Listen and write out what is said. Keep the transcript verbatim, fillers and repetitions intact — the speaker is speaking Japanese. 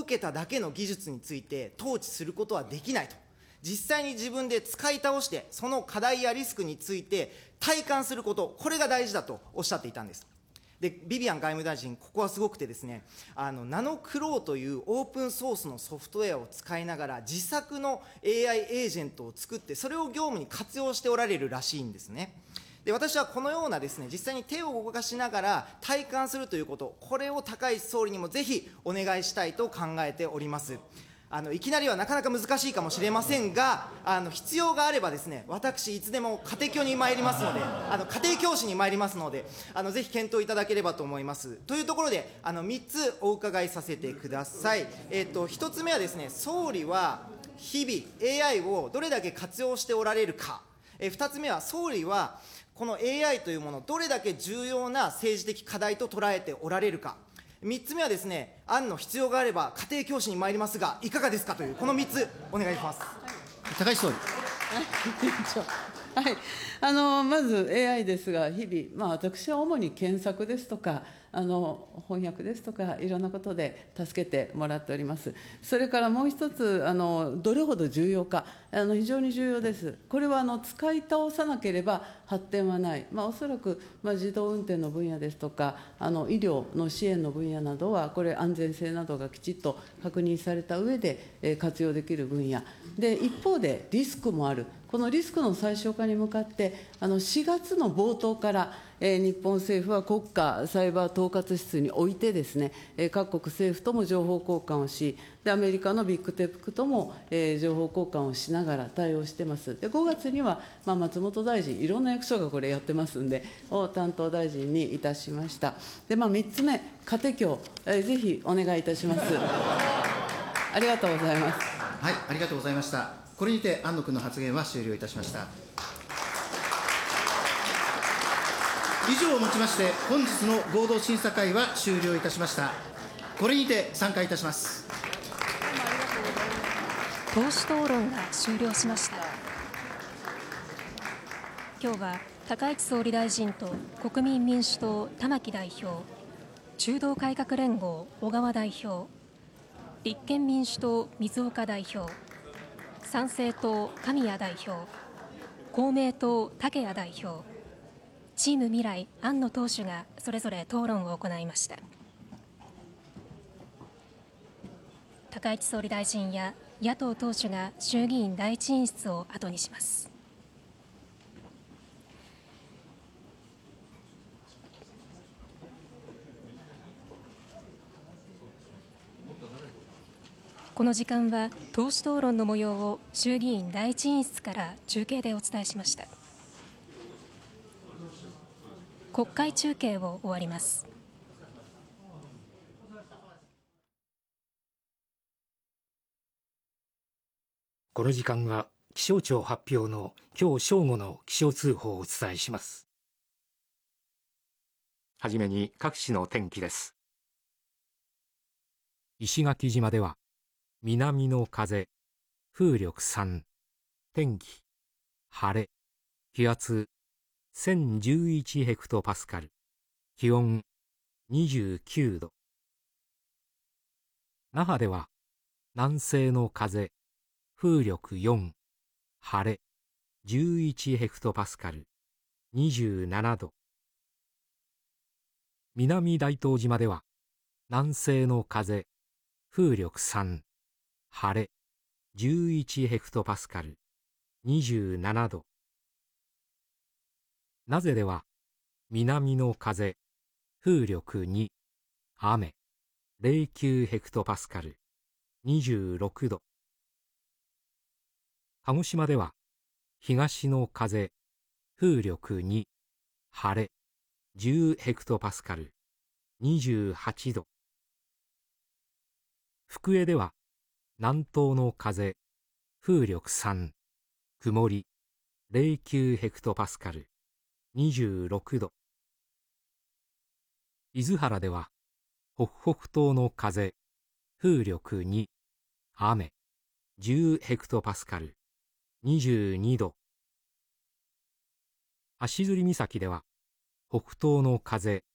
けただけの技術について統治することはできないと、実際に自分で使い倒してその課題やリスクについて体感すること、これが大事だとおっしゃっていたんです。でビビアン外務大臣、ここはすごくてですね、あのナノクローというオープンソースのソフトウェアを使いながら自作の エーアイ エージェントを作って、それを業務に活用しておられるらしいんですね。で私はこのようなですね、実際に手を動かしながら体感するということ、これを高市総理にもぜひお願いしたいと考えております。あのいきなりはなかなか難しいかもしれませんが、あの必要があればですね、私いつでも家庭教に参りますので、あの家庭教師に参りますので、あのぜひ検討いただければと思います。というところで、あのみっつお伺いさせてください。えーと、ひとつめはですね、総理は日々 エーアイ をどれだけ活用しておられるか、えー、ふたつめは総理はこの エーアイ というものをどれだけ重要な政治的課題と捉えておられるか、みっつめはですね、案の必要があれば家庭教師に参りますがいかがですかという、このみっつお願いします。 高市総理。 はい、あのまず エーアイ ですが、日々、まあ、私は主に検索ですとか、あの翻訳ですとか、いろんなことで助けてもらっております。それからもう一つ、あのどれほど重要か、あの非常に重要です。これはあの使い倒さなければ発展はない、まあ、おそらく、まあ、自動運転の分野ですとか、あの医療の支援の分野などは、これ、安全性などがきちっと確認された上で、えー、活用できる分野で、一方でリスクもある。このリスクの最小化に向かって、あのしがつの冒頭から、えー、日本政府は国家サイバー統括室においてですね、えー、各国政府とも情報交換をし、でアメリカのビッグテックとも、えー、情報交換をしながら対応してます。でごがつには、まあ、松本大臣、いろんな役所がこれやってますんで、を担当大臣にいたしました。で、まあ、みっつめ、家庭教、えー、ぜひお願いいたします。ありがとうございます。 はい、ありがとうございました。これにて安野君の発言は終了いたしました。以上をもちまして、本日の合同審査会は終了いたしました。これにて散会いたします。 党首討論が終了しました。今日は高市総理大臣と国民民主党玉木代表、中道改革連合小川代表、立憲民主党水岡代表、参政党神谷代表、公明党竹谷代表、チーム未来安野党首がそれぞれ討論を行いました。高市総理大臣や野党党首が衆議院第一委員室を後にします。この時間は党首討論の模様を衆議院第一委員室から中継でお伝えしました。国会中継を終わります。 この時間は気象庁発表の今日正午の気象通報をお伝えします。はじめに各地の天気です。石垣島では南の風、風力さん、天気、晴れ、気圧せんじゅういちヘクトパスカル、気温にじゅうきゅうど。那覇では南西の風、風力よん、晴れ、じゅういちヘクトパスカル、にじゅうななど。南大東島では南西の風、風力さん、晴れ、じゅういちヘクトパスカル、にじゅうななど。名瀬では南の風、風力に、雨、ゼロきゅうヘクトパスカル、にじゅうろくど。鹿児島では東の風、風力に、晴れ、じゅうヘクトパスカル、にじゅうはちど。福江では南東の風、風力さん、曇り、ゼロきゅうヘクトパスカル、にじゅうろくど。伊豆原では北北東の風、風力に、雨、じゅうヘクトパスカル、にじゅうにど。足摺岬では北東の風、